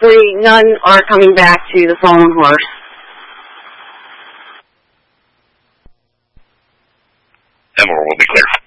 none are coming back to the Fallen Horse. Emerald will be clear.